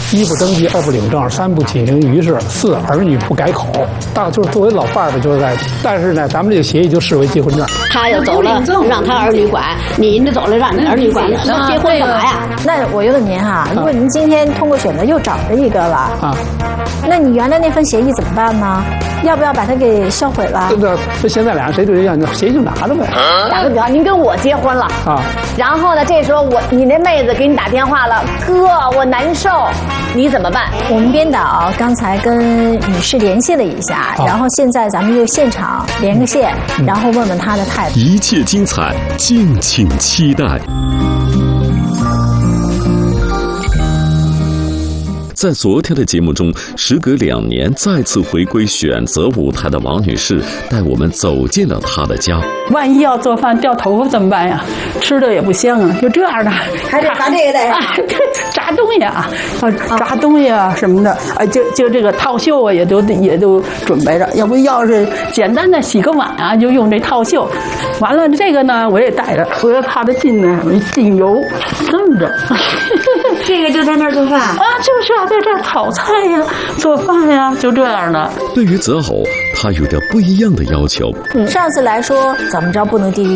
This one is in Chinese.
一不登记，二不领证，三不进行仪式，四儿女不改口。大就是作为老伴儿的，就是在，但是呢，咱们这个协议就视为结婚证。 他要走了，让他儿女管；你走了，让你儿女管。那结婚干嘛呀？ 那我就问您哈，如果您今天通过选择又找着一个了啊，那你原来那份协议怎么办呢？要不要把它给销毁了？ 这现在俩人谁对象，协议就拿着呗。 打个比方，您跟我结婚了啊，然后呢，这时候你那妹子给你打电话了，哥，我难受，你怎么办？ 我们编导刚才跟女士联系了一下，然后现在咱们又现场连个线，然后问问她的态度。 一切精彩，敬请期待。在昨天的节目中，时隔2年再次回归选择舞台的王女士，带我们走进了她的家。 万一要做饭掉头发怎么办呀？吃的也不香啊，就这样的。 还得把这个得炸东西啊，炸东西啊什么的，就这个套袖啊，也都准备着。要是简单的洗个碗啊，就用这套袖。完了这个呢，我也带着，我也怕它进油，这么着。 这个就在那儿做饭啊， 就是啊，在这儿炒菜呀、做饭呀，就这样的。 对于择偶，他有着不一样的要求。 上次来说怎么着不能低于